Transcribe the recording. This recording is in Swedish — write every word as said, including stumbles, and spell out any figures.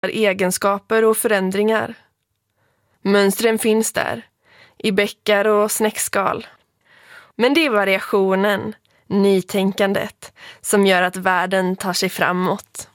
egenskaper och förändringar. Mönstren finns där, i bäckar och snäckskal. Men det är variationen, nytänkandet, som gör att världen tar sig framåt.